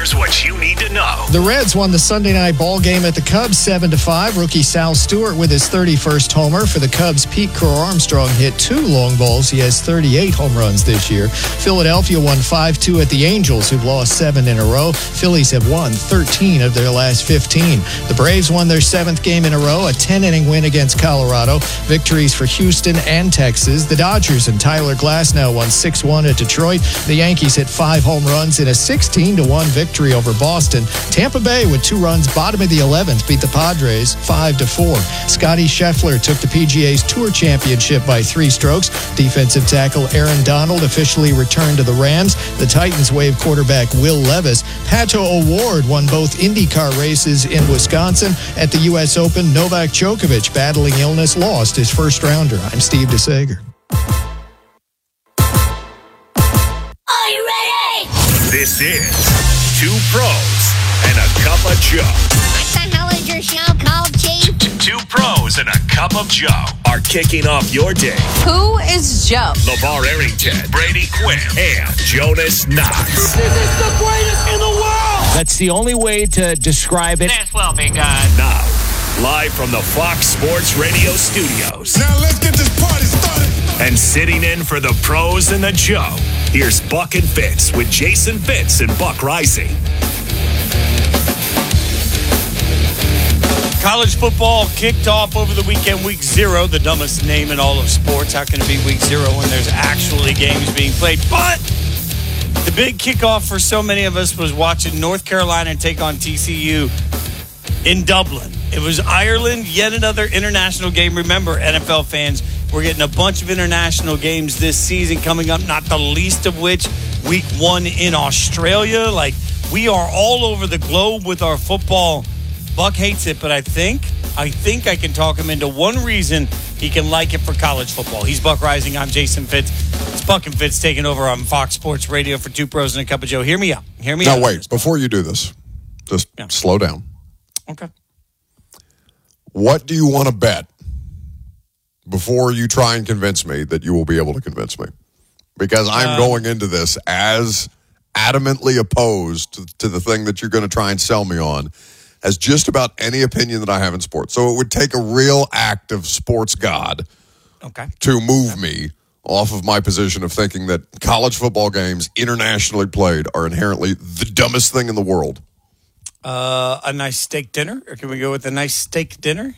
Here's what you need to know. The Reds won the Sunday night ball game at the Cubs 7-5. Rookie Sal Stewart with his 31st homer. For the Cubs, Pete Crow Armstrong hit 2 long balls. He has 38 home runs this year. Philadelphia won 5-2 at the Angels, who've lost 7 in a row. Phillies have won 13 of their last 15. The Braves won their 7th game in a row, a 10-inning win against Colorado. Victories for Houston and Texas. The Dodgers and Tyler Glasnow won 6-1 at Detroit. The Yankees hit 5 home runs in a 16-1 victory over Boston. Tampa Bay with 2 runs, bottom of the 11th, beat the Padres 5-4. Scotty Scheffler took the PGA's Tour Championship by 3 strokes. Defensive tackle Aaron Donald officially returned to the Rams. The Titans waived quarterback Will Levis. Pato O'Ward won both IndyCar races in Wisconsin. At the U.S. Open, Novak Djokovic, battling illness, lost his first rounder. I'm Steve DeSager. Are you ready? This is 2 Pros and a Cup of Joe. What the hell is your show called, Chief? 2 Pros and a Cup of Joe are kicking off your day. Who is Joe? LeVar Arrington, Brady Quinn, and Jonas Knox. This is the greatest in the world! That's the only way to describe it. This will be good. Now, live from the Fox Sports Radio studios. Now let's get this party started. And sitting in for the Pros and the Joe, here's Buck and Fitz with Jason Fitz and Buck Rising. College football kicked off over the weekend, week 0, the dumbest name in all of sports. How can it be week 0 when there's actually games being played? But the big kickoff for so many of us was watching North Carolina take on TCU in Dublin. It was Ireland, yet another international game. Remember, NFL fans, we're getting a bunch of international games this season coming up, not the least of which week 1 in Australia. Like, we are all over the globe with our football. Buck hates it, but I think I can talk him into one reason he can like it for college football. He's Buck Rising. I'm Jason Fitz. It's Buck and Fitz taking over on Fox Sports Radio for 2 Pros and a Cup of Joe. Hear me out. Now, wait, before you do this, just slow down. Okay. What do you want to bet before you try and convince me that you will be able to convince me? Because I'm going into this as adamantly opposed to the thing that you're going to try and sell me on as just about any opinion that I have in sports. So it would take a real act of sports god to move me off of my position of thinking that college football games internationally played are inherently the dumbest thing in the world. A nice steak dinner? Or can we go with a nice steak dinner?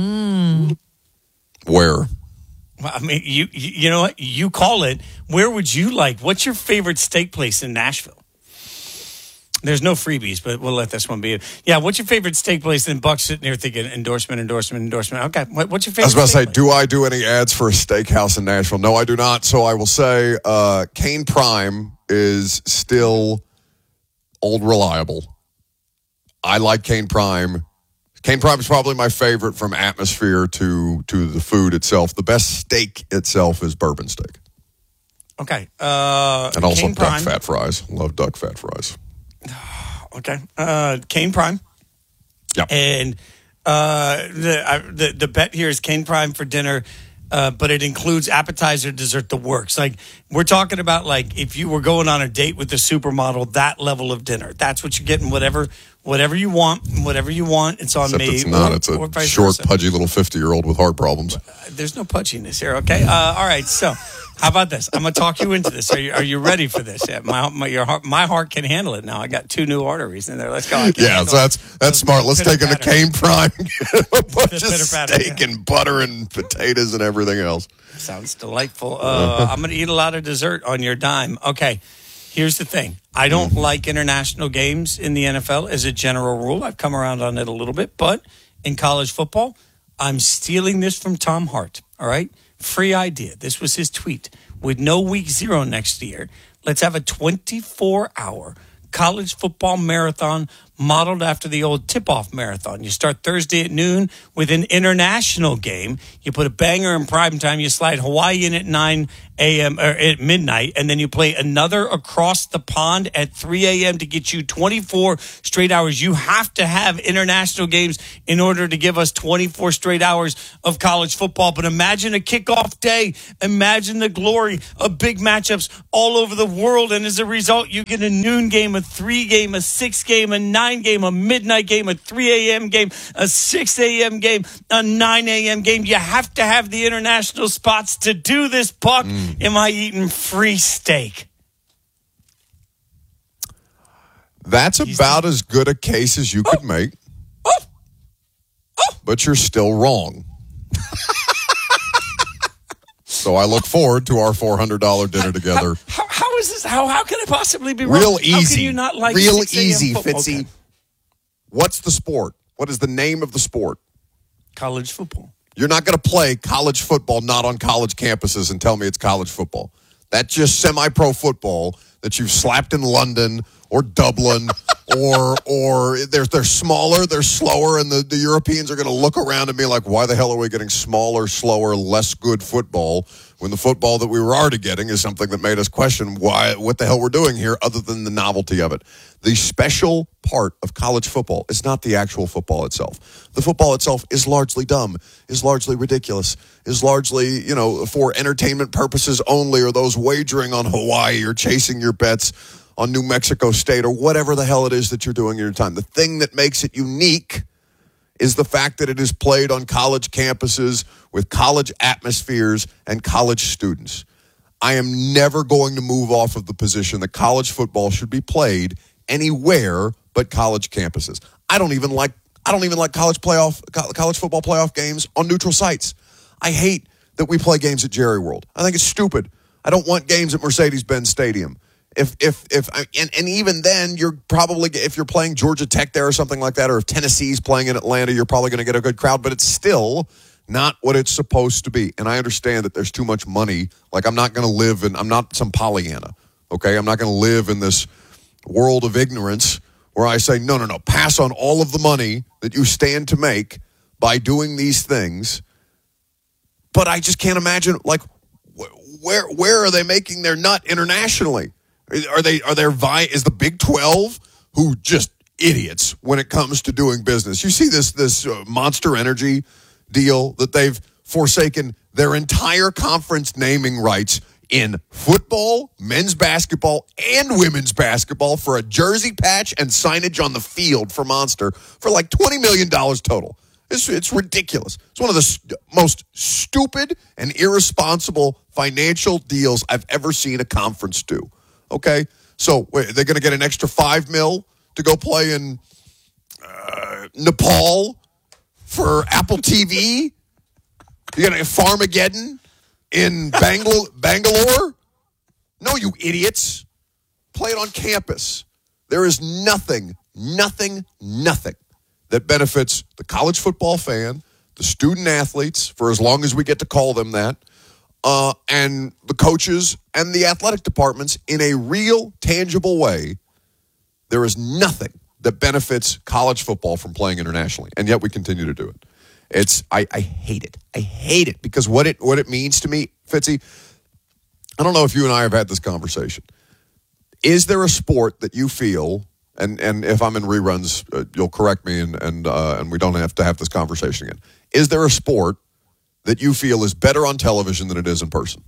Where? Well, I mean, you know what? You call it. Where would you like? What's your favorite steak place in Nashville? There's no freebies, but we'll let this one be it. Yeah, what's your favorite steak place? And Buck's sitting here thinking endorsement. Okay, what's your favorite? I was about to say, place? do I do any ads for a steakhouse in Nashville? No, I do not. So I will say Kane Prime is still old reliable. I like Kane Prime. Kane Prime is probably my favorite from atmosphere to the food itself. The best steak itself is bourbon steak. Okay. And also Kane duck Prime. fat fries. Love duck fat fries. Okay. Kane Prime. Yep. And the bet here is Kane Prime for dinner, but it includes appetizer, dessert, the works. Like, we're talking about, like, if you were going on a date with the supermodel, that level of dinner. That's what you're getting, whatever you want, It's on Except me. it's not. It's or a vice short, versa. pudgy little 50-year-old with heart problems. There's no pudginess here, okay? All right, so how about this? I'm going to talk you into this. Are you ready for this? Yeah, my heart can handle it now. I got 2 new arteries in there. Let's go. Yeah, so that's smart. Let's take a Kane Prime, get a bunch of Pitter-patter, steak and butter and potatoes and everything else. Sounds delightful. I'm going to eat a lot of dessert on your dime. Okay, here's the thing. I don't like international games in the NFL as a general rule. I've come around on it a little bit. But in college football, I'm stealing this from Tom Hart, all right? Free idea. This was his tweet. With no week 0 next year, let's have a 24-hour college football marathon modeled after the old tip-off marathon. You start Thursday at noon with an international game. You put a banger in prime time. You slide Hawaii in at 9 a.m. or at midnight, and then you play another across the pond at 3 a.m. to get you 24 straight hours. You have to have international games in order to give us 24 straight hours of college football. But imagine a kickoff day. Imagine the glory of big matchups all over the world. And as a result, you get a noon game, a 3 game, a 6 game, a 9 game, a midnight game, a 3 a.m. game, a 6 a.m. game, a 9 a.m. game. You have to have the international spots to do this, Buck. Am I eating free steak? That's about as good a case as you could make. But you're still wrong. So I look forward to our $400 dinner together. How is this? How can it possibly be wrong? Real easy. How can you not like Real 6 a.m. easy, football? Fitzy. Okay. What's the sport? What is the name of the sport? College football. You're not going to play college football not on college campuses and tell me it's college football. That's just semi-pro football that you've slapped in London or Dublin or they're smaller, they're slower, and the Europeans are going to look around and be like, why the hell are we getting smaller, slower, less good football when the football that we were already getting is something that made us question what the hell we're doing here other than the novelty of it. The special part of college football is not the actual football itself. The football itself is largely dumb, is largely ridiculous, is largely, for entertainment purposes only, or those wagering on Hawaii or chasing your bets on New Mexico State or whatever the hell it is that you're doing in your time. The thing that makes it unique is the fact that it is played on college campuses with college atmospheres and college students. I am never going to move off of the position that college football should be played anywhere but college campuses. I don't even like college football playoff games on neutral sites. I hate that we play games at Jerry World. I think it's stupid. I don't want games at Mercedes-Benz Stadium. And even then, you're probably, if you're playing Georgia Tech there or something like that, or if Tennessee's playing in Atlanta, you're probably going to get a good crowd, but it's still not what it's supposed to be. And I understand that there's too much money. Like, I'm not some Pollyanna, okay? I'm not going to live in this world of ignorance where I say, no, pass on all of the money that you stand to make by doing these things. But I just can't imagine, like, where are they making their nut internationally? Is the Big 12 who just idiots when it comes to doing business? You see this Monster Energy deal that they've forsaken their entire conference naming rights in football, men's basketball, and women's basketball for a jersey patch and signage on the field for Monster for like $20 million total. It's ridiculous. It's one of the most stupid and irresponsible financial deals I've ever seen a conference do. Okay? So they're going to get an extra $5 million to go play in Nepal for Apple TV? You're going to Farmageddon in Bangalore? No, you idiots. Play it on campus. There is nothing that benefits the college football fan, the student athletes, for as long as we get to call them that, and the coaches and the athletic departments in a real, tangible way. There is nothing that benefits college football from playing internationally, and yet we continue to do it. I hate it. I hate it because what it means to me, Fitzy, I don't know if you and I have had this conversation. Is there a sport that you feel, and if I'm in reruns, you'll correct me, and we don't have to have this conversation again. Is there a sport that you feel is better on television than it is in person?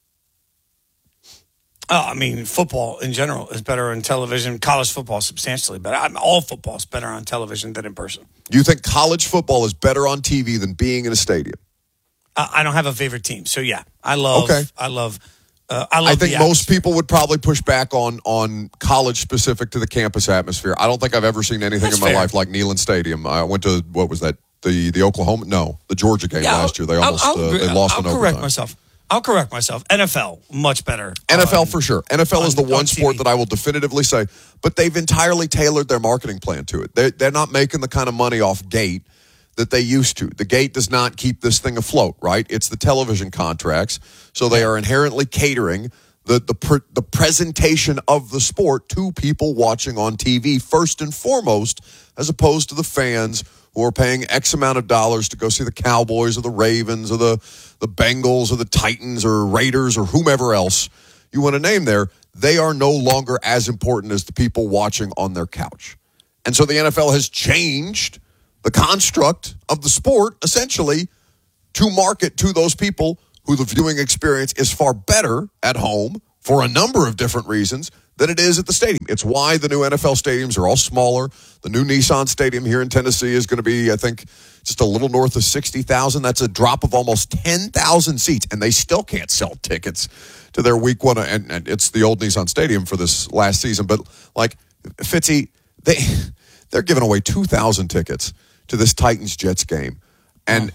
I mean, football in general is better on television. College football substantially better. All football is better on television than in person. You think college football is better on TV than being in a stadium? I don't have a favorite team, so yeah, I love. I think most people would probably push back on college specific to the campus atmosphere. I don't think I've ever seen anything in my life like Neyland Stadium. I went to, what was that? The Oklahoma? No, the Georgia game last year. They almost they lost in overtime. I'll correct myself. NFL, much better. NFL for sure. NFL is the one sport that I will definitively say, but they've entirely tailored their marketing plan to it. They're not making the kind of money off gate that they used to. The gate does not keep this thing afloat, right? It's the television contracts. So they are inherently catering the presentation of the sport to people watching on TV first and foremost, as opposed to the fans who are paying X amount of dollars to go see the Cowboys or the Ravens or the Bengals or the Titans or Raiders or whomever else you want to name there. They are no longer as important as the people watching on their couch. And so the NFL has changed the construct of the sport, essentially, to market to those people who the viewing experience is far better at home for a number of different reasons than it is at the stadium. It's why the new NFL stadiums are all smaller. The new Nissan Stadium here in Tennessee is going to be, I think, just a little north of 60,000. That's a drop of almost 10,000 seats, and they still can't sell tickets to their week one. And it's the old Nissan Stadium for this last season. But, like, Fitzy, they're giving away 2,000 tickets to this Titans-Jets game. And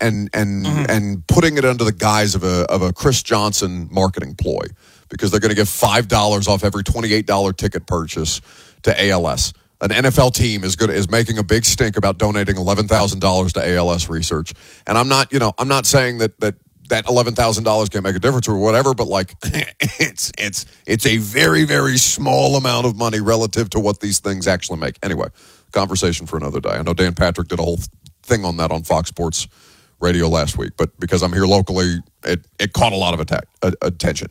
putting it under the guise of a Chris Johnson marketing ploy, because they're going to give $5 off every $28 ticket purchase to ALS. An NFL team is making a big stink about donating $11,000 to ALS research. And I'm not saying that $11,000 can't make a difference or whatever, but like it's a very, very small amount of money relative to what these things actually make. Anyway, conversation for another day. I know Dan Patrick did a whole thing on that on Fox Sports Radio last week, but because I'm here locally, it caught a lot of attention.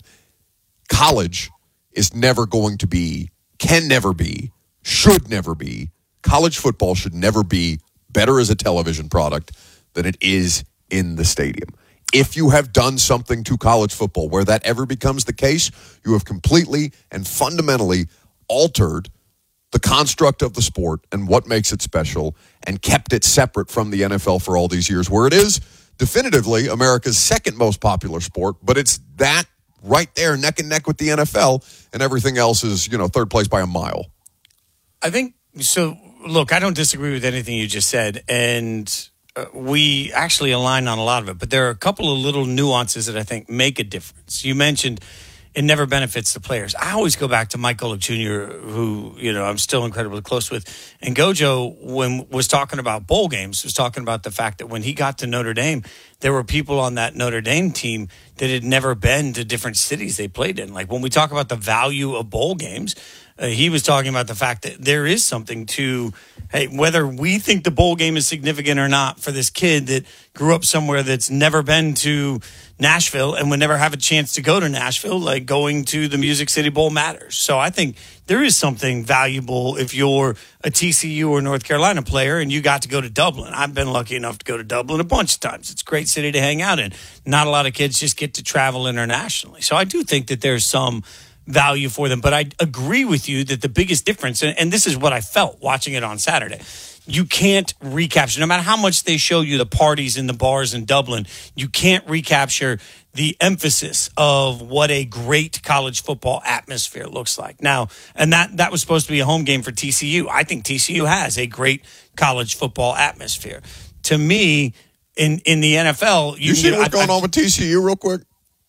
College is never going to be, can never be, should never be. College football should never be better as a television product than it is in the stadium. If you have done something to college football where that ever becomes the case, you have completely and fundamentally altered the construct of the sport and what makes it special and kept it separate from the NFL for all these years, where it is definitively America's second most popular sport, but it's that right there neck and neck with the NFL, and everything else is, third place by a mile. I think so. Look, I don't disagree with anything you just said, and we actually align on a lot of it, but there are a couple of little nuances that I think make a difference. You mentioned it never benefits the players. I always go back to Mike Golick Jr., who, I'm still incredibly close with. And Gojo, when was talking about bowl games, was talking about the fact that when he got to Notre Dame, there were people on that Notre Dame team that had never been to different cities they played in. Like when we talk about the value of bowl games, he was talking about the fact that there is something to, hey, whether we think the bowl game is significant or not for this kid that grew up somewhere that's never been to Nashville and would never have a chance to go to Nashville, like going to the Music City Bowl matters. So I think there is something valuable if you're a TCU or North Carolina player and you got to go to Dublin. I've been lucky enough to go to Dublin a bunch of times. It's a great city to hang out in. Not a lot of kids just get to travel internationally. So I do think that there's some value for them. But I agree with you that the biggest difference, and this is what I felt watching it on Saturday, you can't recapture, no matter how much they show you the parties in the bars in Dublin, you can't recapture the emphasis of what a great college football atmosphere looks like. Now, and that was supposed to be a home game for TCU. I think TCU has a great college football atmosphere. To me, in the NFL... You see what's going on with TCU real quick?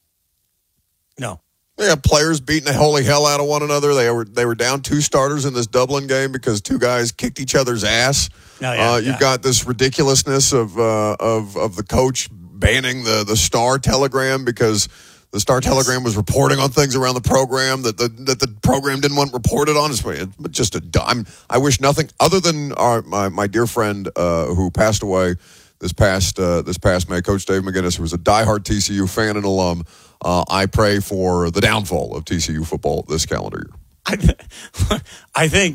No. They have players beating the holy hell out of one another. They were down 2 starters in this Dublin game because 2 guys kicked each other's ass. You've got this ridiculousness of the coach banning the Star Telegram because the Star Telegram was reporting on things around the program that the program didn't want reported on. It's just I wish nothing other than my dear friend who passed away this past May, Coach Dave McGinnis, who was a diehard TCU fan and alum. I pray for the downfall of TCU football this calendar year. I think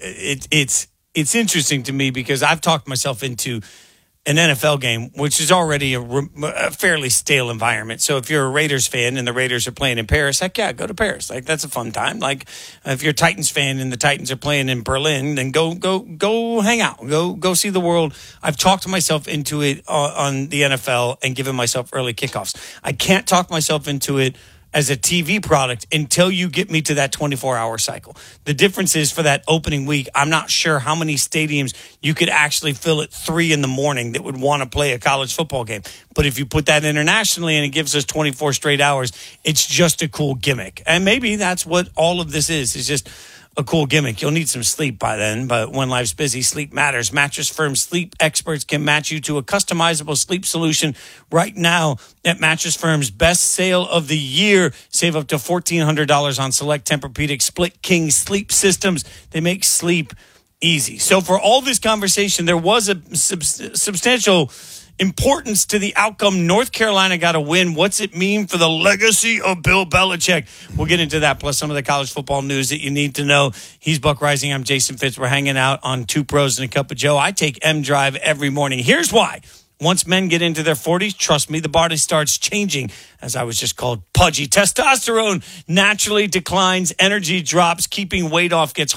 it's interesting to me because I've talked myself into an NFL game, which is already a fairly stale environment. So if you're a Raiders fan and the Raiders are playing in Paris, heck yeah, go to Paris. Like that's a fun time. Like if you're a Titans fan and the Titans are playing in Berlin, then go hang out, go see the world. I've talked myself into it on the NFL and given myself early kickoffs. I can't talk myself into it as a TV product until you get me to that 24-hour cycle. The difference is for that opening week, I'm not sure how many stadiums you could actually fill at 3 a.m. that would want to play a college football game. But if you put that internationally and it gives us 24 straight hours, it's just a cool gimmick. And maybe that's what all of this is just a cool gimmick. You'll need some sleep by then, but when life's busy, sleep matters. Mattress Firm sleep experts can match you to a customizable sleep solution right now at Mattress Firm's best sale of the year. Save up to $1,400 on select Tempur-Pedic Split King sleep systems. They make sleep easy. So for all this conversation, there was a substantial importance to the outcome. North Carolina got a win. What's it mean for the legacy of Bill Belichick? We'll get into that, plus some of the college football news that you need to know. He's Buck Rising. I'm Jason Fitz. We're hanging out on Two Pros and a Cup of Joe. I take M Drive every morning. Here's why. Once men get into their 40s, trust me, the body starts changing. As I was just called, pudgy. Testosterone naturally declines. Energy drops. Keeping weight off gets